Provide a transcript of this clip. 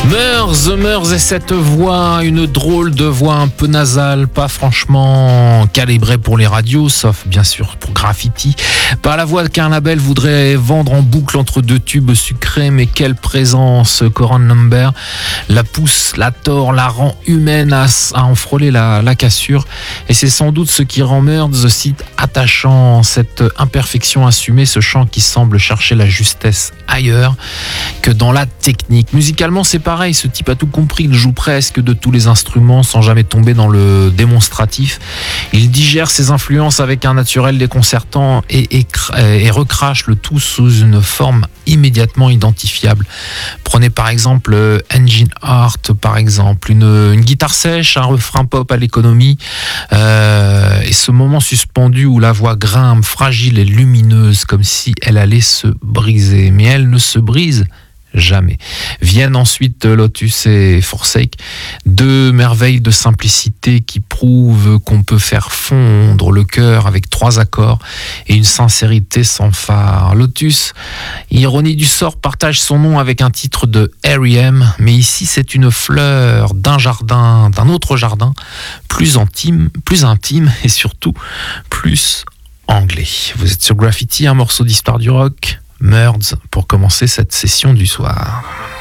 Meurs et cette voix, une drôle de voix un peu nasale, pas franchement calibrée pour les radios, sauf bien sûr pour Graffiti. Pas la voix qu'un label voudrait vendre en boucle entre deux tubes sucrés, mais quelle présence, Coran Number la pousse, la tord, la rend humaine à en frôler la cassure. Et c'est sans doute ce qui rend Meurs si attachant, cette imperfection assumée, ce chant qui semble chercher la justesse ailleurs que dans la technique. Musicalement, c'est pareil, ce type a tout compris, il joue presque de tous les instruments sans jamais tomber dans le démonstratif. Il digère ses influences avec un naturel déconcertant et recrache le tout sous une forme immédiatement identifiable. Prenez par exemple Engine Art, par exemple, une guitare sèche, un refrain pop à l'économie, et ce moment suspendu où la voix grimpe, fragile et lumineuse, comme si elle allait se briser. Mais elle ne se brise jamais. Viennent ensuite Lotus et Forsake, deux merveilles de simplicité qui prouvent qu'on peut faire fondre le cœur avec 3 accords et une sincérité sans phare. Lotus, ironie du sort, partage son nom avec un titre de R.E.M., mais ici c'est une fleur d'un jardin, d'un autre jardin, plus intime et surtout plus anglais. Vous êtes sur Graffiti, un morceau d'histoire du rock, Meurs, pour commencer cette session du soir.